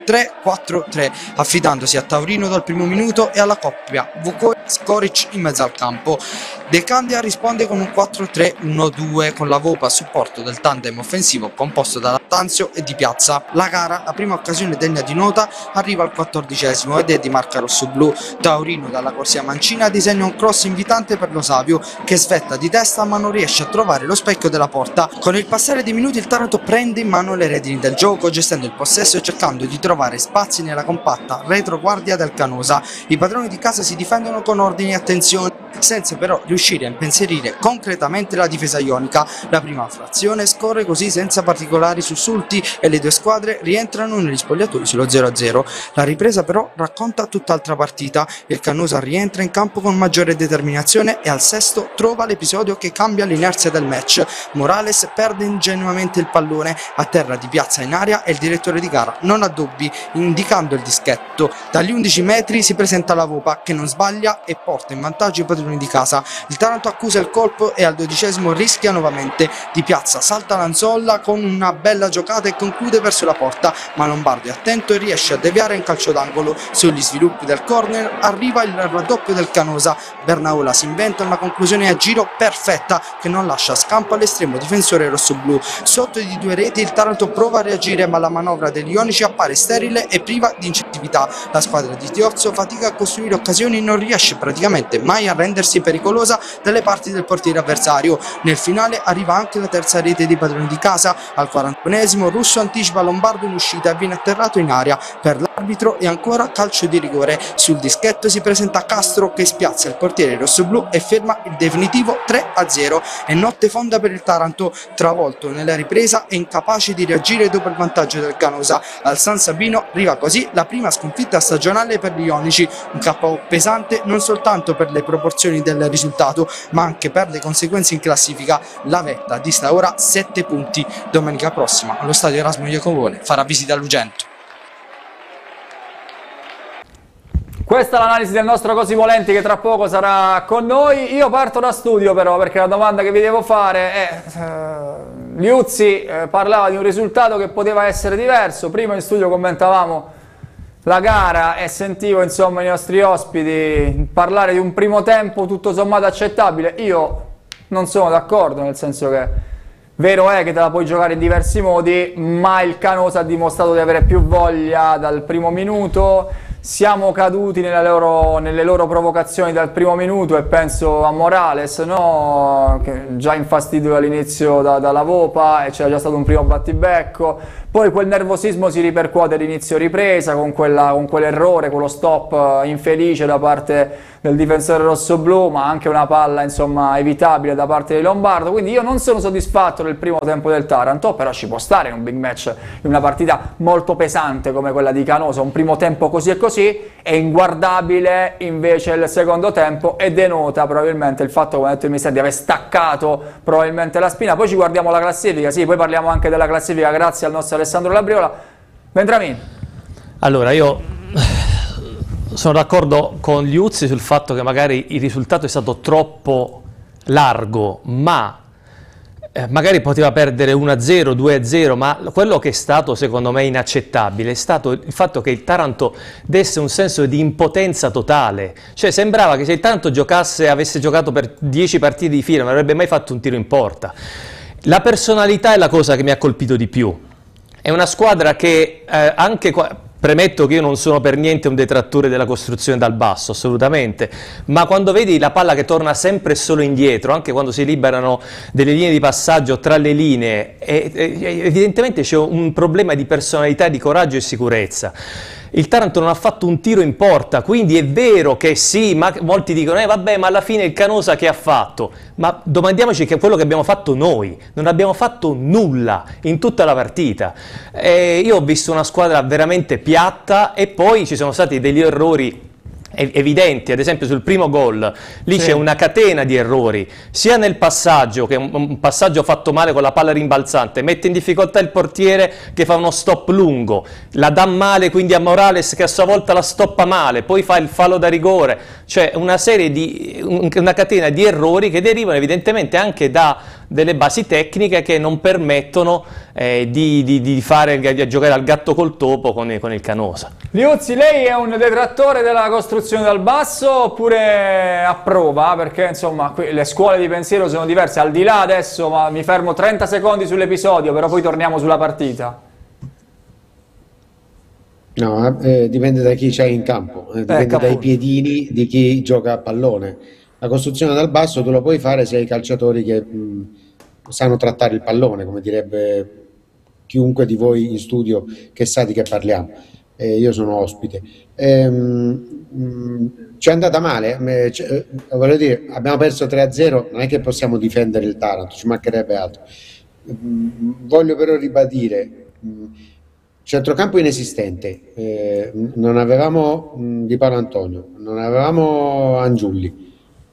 3-4-3, affidandosi a Taurino dal primo minuto e alla coppia Vukovic-Skoric in mezzo al campo. De Candia risponde con un 4-3-1-2 con la Vopa a supporto del tandem offensivo composto da Lattanzio e Di Piazza. La gara, la prima occasione degna di nota, arriva al 14esimo ed è di marca rossoblù. Taurino dalla corsia mancina disegna un cross invitante per lo Savio che svetta di testa ma non riesce a trovare lo specchio della porta. Con il passare dei minuti il Taranto prende in mano le redini del gioco, gestendo il possesso e cercando di trovare spazi nella compatta retroguardia del Canosa. I padroni di casa si difendono con ordine e attenzione, senza però riuscire a impensierire concretamente la difesa ionica. La prima frazione scorre così senza particolari sussulti e le due squadre rientrano negli spogliatoi sullo 0-0. La ripresa però racconta tutt'altra partita. Il Canosa rientra in campo con maggiore determinazione e al sesto trova l'episodio che cambia l'inerzia del match. Morales perde ingenuamente il pallone a terra Di Piazza in aria e il direttore di gara non ha dubbi, indicando il dischetto. Dagli 11 metri si presenta la Vopa che non sbaglia e porta in vantaggio i padroni di casa. Il Taranto accusa il colpo e al 12esimo rischia nuovamente. Di Piazza salta l'Anzolla con una bella giocata e conclude verso la porta, ma Lombardo è attento e riesce a deviare in calcio d'angolo. Sugli sviluppi del corner arriva il raddoppio del Canosa. Bernaola si inventa una conclusione a giro perfetta che non lascia scampo all'estremo difensore rossoblù. Sotto di due reti il Taranto prova a reagire, ma la manovra degli ionici appare sterile e priva di incentività. La squadra di Tiozzo fatica a costruire occasioni e non riesce praticamente mai a rendersi pericolosa dalle parti del portiere avversario. Nel finale arriva anche la terza rete dei padroni di casa. Al 41esimo Russo anticipa Lombardo in uscita e viene atterrato in aria. Per l'arbitro è ancora calcio di rigore. Sul dischetto si presenta Castro che spiazza il portiere rossoblù e ferma il definitivo 3-0. È notte fonda per il Taranto, travolto nella ripresa e incapace di reagire dopo il vantaggio del Canosa. Al San Sabino arriva così la prima sconfitta stagionale per gli ionici, un KO pesante non soltanto per le proporzioni del risultato ma anche per le conseguenze in classifica. La Vetta dista ora 7 punti. Domenica prossima allo stadio Erasmo Iacovone farà visita all'Ugento. Questa è l'analisi del nostro Cosimolenti che tra poco sarà con noi. Io parto da studio però, perché la domanda che vi devo fare è Liuzzi parlava di un risultato che poteva essere diverso. Prima in studio commentavamo la gara e sentivo insomma i nostri ospiti parlare di un primo tempo tutto sommato accettabile. Io non sono d'accordo, nel senso che vero è che te la puoi giocare in diversi modi, ma il Canosa ha dimostrato di avere più voglia dal primo minuto. Siamo caduti nelle loro provocazioni dal primo minuto e penso a Morales, no? Che già infastidito all'inizio dalla Vopa e c'era già stato un primo battibecco. Poi quel nervosismo si ripercuote all'inizio ripresa con quell'errore, quello stop infelice da parte del difensore rossoblù, ma anche una palla insomma evitabile da parte di Lombardo. Quindi io non sono soddisfatto del primo tempo del Taranto, però ci può stare in un big match, in una partita molto pesante come quella di Canosa, un primo tempo così e così. È inguardabile invece il secondo tempo e denota probabilmente il fatto, come ha detto il mister, di aver staccato probabilmente la spina. Poi ci guardiamo la classifica, sì, poi parliamo anche della classifica grazie al nostro Alessandro Labriola. Bentramin. Allora, io sono d'accordo con Liuzzi sul fatto che magari il risultato è stato troppo largo, ma magari poteva perdere 1-0, 2-0, ma quello che è stato secondo me inaccettabile è stato il fatto che il Taranto desse un senso di impotenza totale. Cioè sembrava che se il Taranto avesse giocato per 10 partite di fila non avrebbe mai fatto un tiro in porta. La personalità è la cosa che mi ha colpito di più. È una squadra che premetto che io non sono per niente un detrattore della costruzione dal basso, assolutamente, ma quando vedi la palla che torna sempre e solo indietro, anche quando si liberano delle linee di passaggio tra le linee, evidentemente c'è un problema di personalità, di coraggio e sicurezza. Il Taranto non ha fatto un tiro in porta, quindi è vero che sì, ma molti dicono vabbè, ma alla fine il Canosa che ha fatto? Ma domandiamoci che è quello che abbiamo fatto noi, non abbiamo fatto nulla in tutta la partita. Io ho visto una squadra veramente piatta e poi ci sono stati degli errori evidenti, ad esempio sul primo gol lì c'è una catena di errori sia nel passaggio, che è un passaggio fatto male con la palla rimbalzante, mette in difficoltà il portiere che fa uno stop lungo, la dà male quindi a Morales che a sua volta la stoppa male, poi fa il fallo da rigore, cioè una catena di errori che derivano evidentemente anche delle basi tecniche che non permettono di giocare al gatto col topo con il Canosa. Liuzzi, lei è un detrattore della costruzione dal basso oppure approva? Perché insomma qui le scuole di pensiero sono diverse, al di là adesso, ma mi fermo 30 secondi sull'episodio, però poi torniamo sulla partita. No, dipende da chi c'è in campo, dipende dai piedini di chi gioca a pallone. La costruzione dal basso tu la puoi fare se hai calciatori che sanno trattare il pallone, come direbbe chiunque di voi in studio che sa di che parliamo. Io sono ospite. Ci è andata male, voglio dire, abbiamo perso 3-0, non è che possiamo difendere il Taranto, ci mancherebbe altro. Voglio però ribadire, centrocampo inesistente, non avevamo Di Paolo Antonio, non avevamo Angiulli,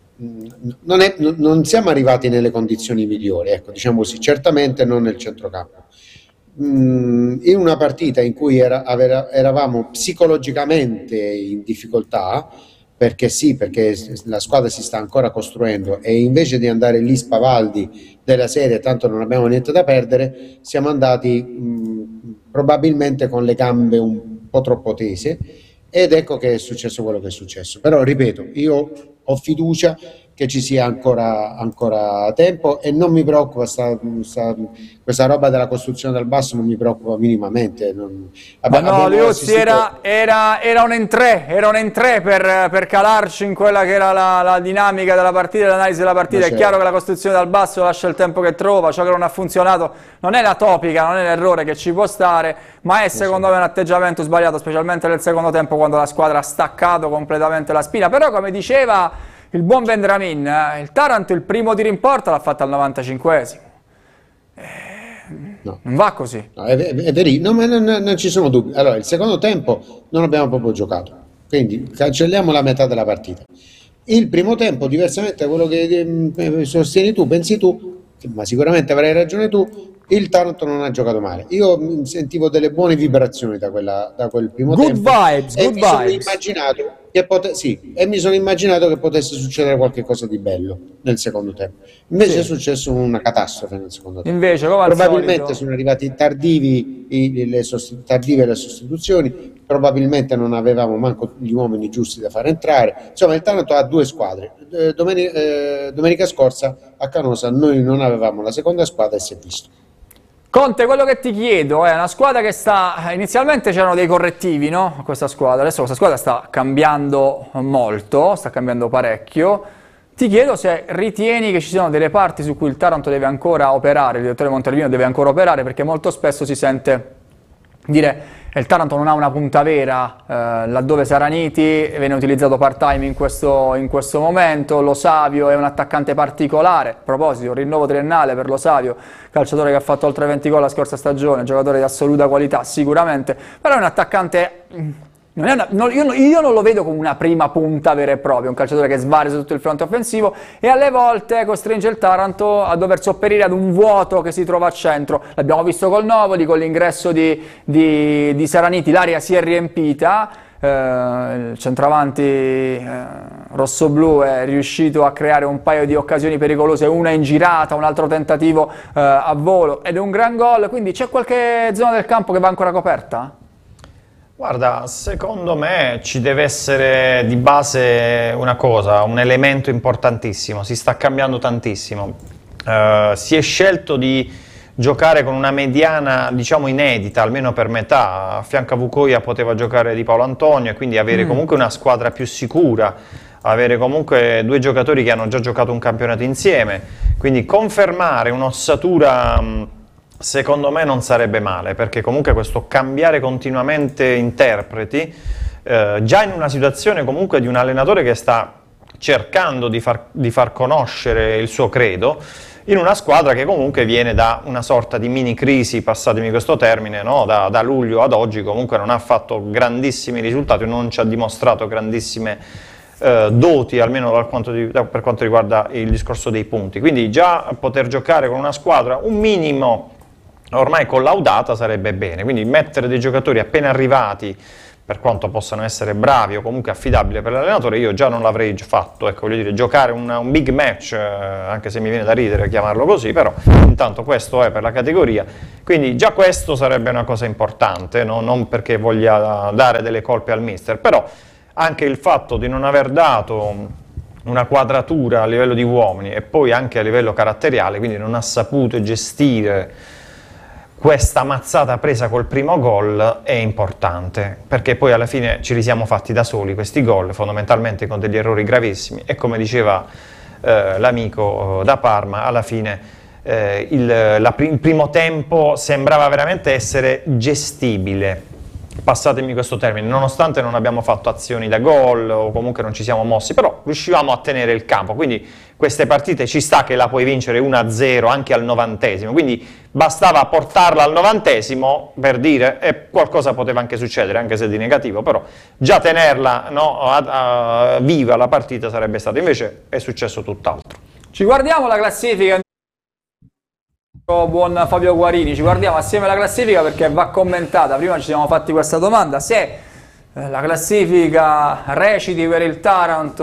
non siamo arrivati nelle condizioni migliori, ecco, diciamo così, certamente non nel centrocampo. In una partita in cui eravamo psicologicamente in difficoltà, perché la squadra si sta ancora costruendo e invece di andare lì spavaldi della serie, tanto non abbiamo niente da perdere, siamo andati probabilmente con le gambe un po' troppo tese, ed ecco che è successo quello che è successo. Però ripeto, io ho fiducia che ci sia ancora tempo e non mi preoccupa questa roba della costruzione dal basso, non mi preoccupa minimamente. Ma no, Liuzzi, era un entrée per calarci in quella che era la dinamica della partita, l'analisi della partita. È chiaro che la costruzione dal basso lascia il tempo che trova, ciò che non ha funzionato non è la topica, non è l'errore che ci può stare, ma è secondo me un atteggiamento sbagliato, specialmente nel secondo tempo quando la squadra ha staccato completamente la spina. Però, come diceva il buon Vendramin, il Taranto il primo tiro in porta l'ha fatto al 95esimo. No. Non va così. No, è vero, ma non ci sono dubbi. Allora, il secondo tempo non abbiamo proprio giocato, quindi cancelliamo la metà della partita. Il primo tempo, diversamente da quello che sostieni tu, pensi tu, ma sicuramente avrai ragione tu, il Taranto non ha giocato male. Io sentivo delle buone vibrazioni da quel primo tempo. Vibes, e mi sono immaginato mi sono immaginato che potesse succedere qualcosa di bello nel secondo tempo. Invece è successo una catastrofe nel secondo tempo. Invece, come al probabilmente solito, sono arrivati tardive le sostituzioni, probabilmente non avevamo manco gli uomini giusti da far entrare. Insomma, il Taranto ha due squadre. Domenica scorsa a Canosa noi non avevamo la seconda squadra e si è visto. Conte, quello che ti chiedo è una squadra che inizialmente c'erano dei correttivi, no? Questa squadra, adesso questa squadra sta cambiando molto, sta cambiando parecchio. Ti chiedo se ritieni che ci siano delle parti su cui il Taranto deve ancora operare, il direttore Montalvino deve ancora operare, perché molto spesso si sente dire che il Taranto non ha una punta vera, laddove Saraniti viene utilizzato part-time in questo momento, Lo Savio è un attaccante particolare, a proposito, un rinnovo triennale per Lo Savio, calciatore che ha fatto oltre 20 gol la scorsa stagione, giocatore di assoluta qualità sicuramente, però è un attaccante... io non lo vedo come una prima punta vera e propria, un calciatore che svaria su tutto il fronte offensivo e alle volte costringe il Taranto a dover sopperire ad un vuoto che si trova a centro. L'abbiamo visto col Novoli, con l'ingresso di Saraniti, l'area si è riempita, il centravanti rossoblu è riuscito a creare un paio di occasioni pericolose, una in girata, un altro tentativo a volo ed è un gran gol, quindi c'è qualche zona del campo che va ancora coperta? Guarda, secondo me ci deve essere di base una cosa, un elemento importantissimo, si sta cambiando tantissimo. Si è scelto di giocare con una mediana, diciamo, inedita, almeno per metà. A fianco a Vukoia poteva giocare Di Paolo Antonio e quindi avere comunque una squadra più sicura, avere comunque due giocatori che hanno già giocato un campionato insieme, quindi confermare un'ossatura... Secondo me non sarebbe male, perché comunque questo cambiare continuamente interpreti, già in una situazione comunque di un allenatore che sta cercando di far conoscere il suo credo, in una squadra che comunque viene da una sorta di mini crisi, passatemi questo termine, no? Da luglio ad oggi comunque non ha fatto grandissimi risultati, non ci ha dimostrato grandissime doti, almeno per quanto riguarda il discorso dei punti. Quindi già poter giocare con una squadra un minimo ormai collaudata sarebbe bene, quindi mettere dei giocatori appena arrivati per quanto possano essere bravi o comunque affidabili per l'allenatore, io già non l'avrei fatto, ecco, voglio dire, giocare un big match, anche se mi viene da ridere chiamarlo così, però intanto questo è per la categoria, quindi già questo sarebbe una cosa importante, no? Non perché voglia dare delle colpe al mister, però anche il fatto di non aver dato una quadratura a livello di uomini e poi anche a livello caratteriale, quindi non ha saputo gestire questa mazzata presa col primo gol è importante, perché poi alla fine ci risiamo fatti da soli questi gol, fondamentalmente con degli errori gravissimi, e come diceva l'amico da Parma, alla fine il primo tempo sembrava veramente essere gestibile, passatemi questo termine, nonostante non abbiamo fatto azioni da gol o comunque non ci siamo mossi, però riuscivamo a tenere il campo, quindi queste partite ci sta che la puoi vincere 1-0 anche al 90esimo, quindi bastava portarla al 90esimo per dire, e qualcosa poteva anche succedere, anche se di negativo, però già tenerla, no, viva la partita sarebbe stato, invece è successo tutt'altro. Ci guardiamo la classifica. Buon Fabio Guarini, ci guardiamo assieme la classifica perché va commentata. Prima ci siamo fatti questa domanda: se la classifica reciti per il Taranto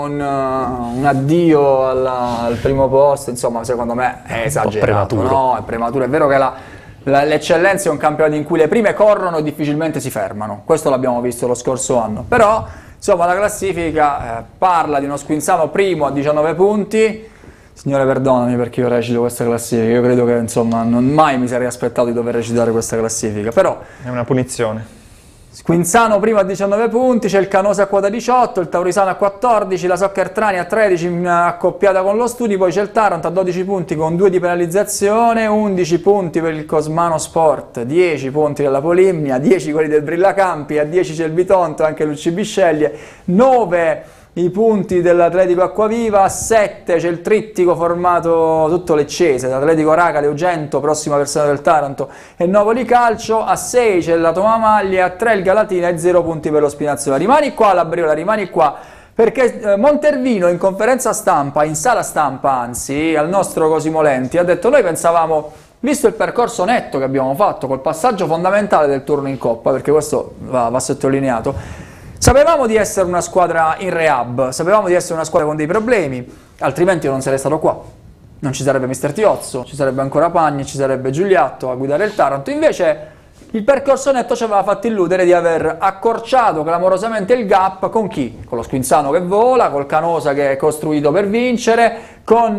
un addio al primo posto, insomma, secondo me è esagerato, no? È prematuro. È vero che l'eccellenza è un campionato in cui le prime corrono e difficilmente si fermano, questo l'abbiamo visto lo scorso anno, però insomma la classifica parla di uno Squinzano primo a 19 punti. Signore, perdonami perché io recito questa classifica, io credo che insomma non mai mi sarei aspettato di dover recitare questa classifica, però è una punizione. Squinzano prima a 19 punti, c'è il Canosa a quota 18, il Taurisano a 14, la Soccertrani a 13 accoppiata con lo Studi, poi c'è il Taranto a 12 punti con 2 di penalizzazione, 11 punti per il Cosmano Sport, 10 punti della Polimnia, 10 quelli del Brillacampi, a 10 c'è il Bitonto, anche l'UCB sceglie, 9 i punti dell'Atletico Acquaviva, a 7 c'è il trittico formato tutto leccese, l'Atletico Raga, Leugento, prossima avversario del Taranto, e Novoli Calcio, a 6 c'è la Tomamaglia, a 3 il Galatina e 0 punti per lo Spinazzola. Rimani qua la Briola, rimani qua, perché Montervino in conferenza stampa, in sala stampa anzi, al nostro Cosimo Lenti, ha detto: noi pensavamo, visto il percorso netto che abbiamo fatto col passaggio fondamentale del turno in Coppa, perché questo va sottolineato, sapevamo di essere una squadra in rehab, sapevamo di essere una squadra con dei problemi, altrimenti io non sarei stato qua. Non ci sarebbe Mister Tiozzo, ci sarebbe ancora Pagni, ci sarebbe Giuliatto a guidare il Taranto. Invece il percorso netto ci aveva fatto illudere di aver accorciato clamorosamente il gap con chi? Con lo Squinzano che vola, col Canosa che è costruito per vincere, con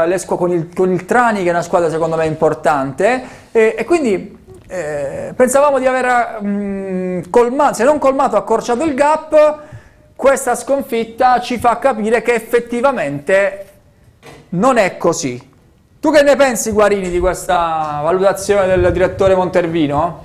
il Trani che è una squadra secondo me importante, e quindi pensavamo di aver colmato, se non colmato, accorciato il gap. Questa sconfitta ci fa capire che effettivamente non è così. Tu che ne pensi, Guarini, di questa valutazione del direttore Montervino?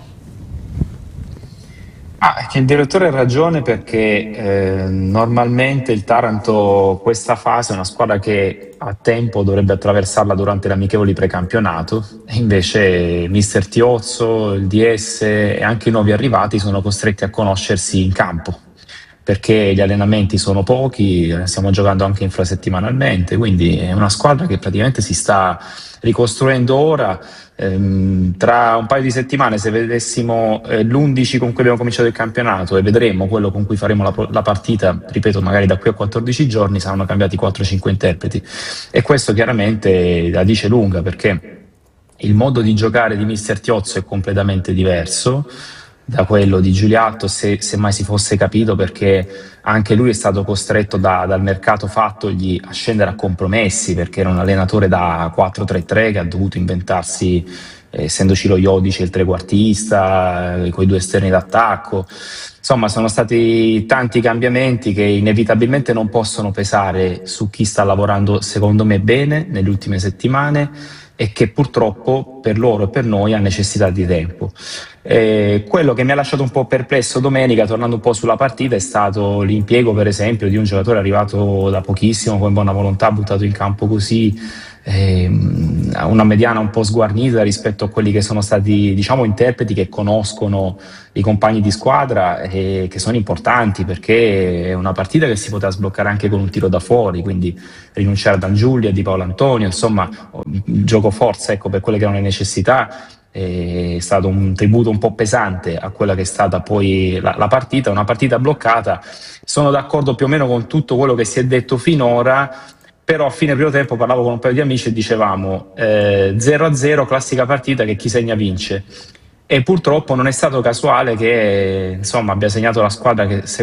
Che il direttore ha ragione, perché normalmente il Taranto questa fase è una squadra che a tempo dovrebbe attraversarla durante le amichevoli precampionato, e invece Mister Tiozzo, il DS e anche i nuovi arrivati sono costretti a conoscersi in campo, perché gli allenamenti sono pochi, stiamo giocando anche infrasettimanalmente, quindi è una squadra che praticamente si sta ricostruendo ora. Tra un paio di settimane, se vedessimo l'11 con cui abbiamo cominciato il campionato e vedremo quello con cui faremo la partita, ripeto, magari da qui a 14 giorni, saranno cambiati 4-5 interpreti, e questo chiaramente la dice lunga, perché il modo di giocare di Mister Tiozzo è completamente diverso da quello di Giuliatto, se mai si fosse capito, perché anche lui è stato costretto dal mercato fattogli a scendere a compromessi, perché era un allenatore da 4-3-3 che ha dovuto inventarsi, essendoci lo Iodice, il trequartista, con i 2 esterni d'attacco. Insomma, sono stati tanti cambiamenti che inevitabilmente non possono pesare su chi sta lavorando, secondo me, bene nelle ultime settimane, e che purtroppo per loro e per noi ha necessità di tempo. Quello che mi ha lasciato un po' perplesso domenica, tornando un po' sulla partita, è stato l'impiego, per esempio, di un giocatore arrivato da pochissimo, con buona volontà, buttato in campo così, una mediana un po' sguarnita rispetto a quelli che sono stati, diciamo, interpreti che conoscono i compagni di squadra e che sono importanti, perché è una partita che si poteva sbloccare anche con un tiro da fuori, quindi rinunciare a Dan Giulia, Di Paolo Antonio, insomma, gioco forza, ecco, per quelle che erano le necessità. è stato un tributo un po' pesante a quella che è stata poi la partita, una partita bloccata. Sono d'accordo più o meno con tutto quello che si è detto finora, però a fine primo tempo parlavo con un paio di amici e dicevamo 0-0, classica partita che chi segna vince. E purtroppo non è stato casuale che insomma abbia segnato la squadra che